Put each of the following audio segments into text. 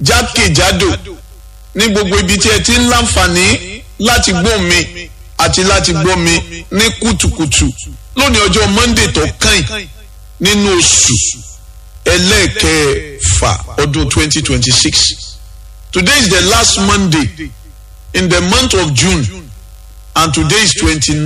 jákèjádò ní gbogbo ibi tí ẹ ti ń láǹfààní láti gbọ́ mi àti láti gbọ́ mi ní kùtùkùtù lónìí ọjọ́ Monday tó kàn nínú oṣù ẹlẹ́ẹ̀kẹfà ọdún 2026. Today is the last Monday in the month of June and today is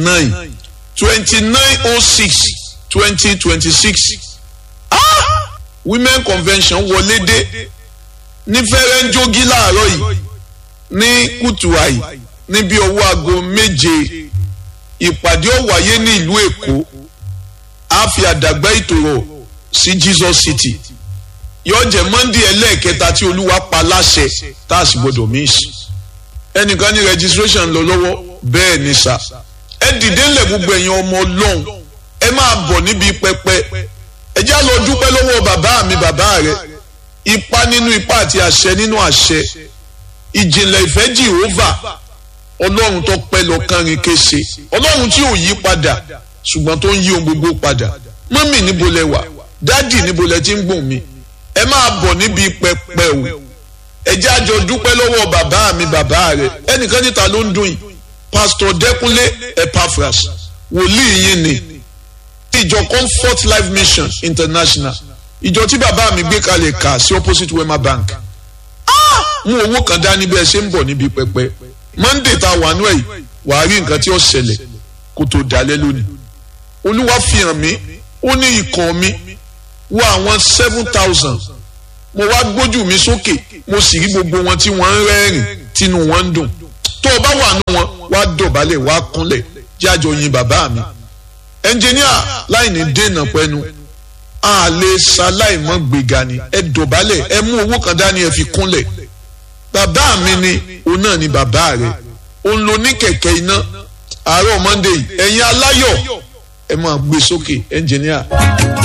29/06/2026. Women convention wọlé dé ní fẹ́rẹ́ńjógí láàárọ̀ yìí ní kùtùwàyí níbi ọwọ́ aago 7 ìpàdé ó wáyé ní ìlú Èkó á fi àdàgbà ìtòrò sí Jesus City. Yóò jẹ́ Monday ẹlẹ́ẹ̀kẹta tí Olúwa pa láṣẹ tá a sì gbọdọ̀ miss. Ẹnìkan ní registration lọ lọ́wọ́ bẹ́ẹ̀ ni sà. Ẹ dìde ńlẹ̀ gbogbo ẹ̀yin ọmọ Ọlọ́run ẹ máa bọ̀ níbi pẹpẹ. Ẹ já lọ dúpẹ́ lọ́wọ́ bàbá mi bàbá rẹ̀. Ipa nínú ipa àti àṣẹ nínú àṣẹ. Ìjìnlẹ̀ ìfẹ́ Jèhófà. Ọlọ́run tó pẹ́ lọ́kàn rìn kése. Ọlọ́run tí ò yí padà ṣùgbọ́n tó ń yí ohun gbogbo padà. Mọ́mì níbo lẹ wà? Dádì níbo lẹ ti ń gbọ̀n mi? Ẹ máa bọ̀ níbi pẹpẹ o. Ẹ jẹ́ a jọ dúpẹ́ lọ́wọ́ bàbá mi bàbá rẹ̀. Ẹnìkan níta ló ń dùn yìí. Pastor Dẹ́kunlé Epaphras wòlíì yín ni. Ìjọ Comfort Life Mission International. Ìjọ tí bàbá mi gbé kalẹ̀ kà sí opposite Wema Bank. Mú owó kan dání bí ẹ ṣe ń bọ̀ níbi pẹpẹ. Monday ta wà nú ẹ̀ yìí wàá rí nǹkan tí ó ṣẹlẹ̀ kó tó dalẹ́ lónìí. Olúwa fi hàn mí ó ní ikọ̀ mi wọ àwọn 7,000 mo wá gbójú mi sókè mo sì rí gbogbo wọn tí wọ́n ń rẹ́rìn tínú wọn ń dùn. Tó o bá wà nù wọn wá dọ̀bálẹ̀ wá kúnlẹ̀ jájọ yin bàbá mi. Ẹnjìníà láì ní dènà pẹ́nu a lè ṣaláìmọ́ gbéga ni ẹ dọ̀bálẹ̀ ẹ mú owó kan dání ẹ fi kúnlẹ̀. Bàbá mi ni òun náà ni bàbá rẹ̀ òun ló ní kẹ̀kẹ́ iná àárọ̀ Monday ẹ̀yin aláyọ̀ ẹ máa gbé sókè ẹnjìníà.